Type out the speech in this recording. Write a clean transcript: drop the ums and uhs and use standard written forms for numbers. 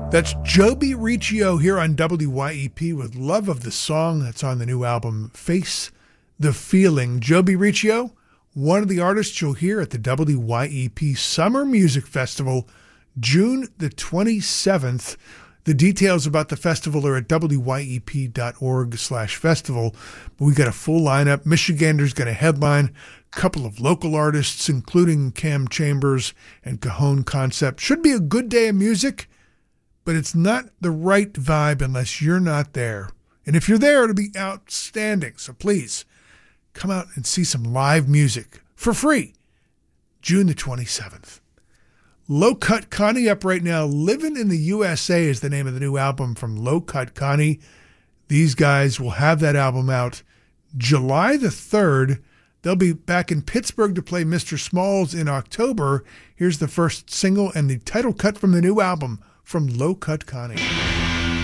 That's Joby Riccio here on WYEP with Love of the Song. That's on the new album, Face the Feeling. Joby Riccio, one of the artists you'll hear at the WYEP Summer Music Festival, June the 27th. The details about the festival are at wyep.org/festival. But we got a full lineup. Michigander's going to headline, a couple of local artists, including Cam Chambers and Cajon Concept. Should be a good day of music, but it's not the right vibe unless you're not there. And if you're there, it'll be outstanding. So please, come out and see some live music for free. June the 27th. Low Cut Connie up right now. Living in the USA is the name of the new album from Low Cut Connie. These guys will have that album out July the 3rd. They'll be back in Pittsburgh to play Mr. Smalls in October. Here's the first single and the title cut from the new album from Low Cut Connie.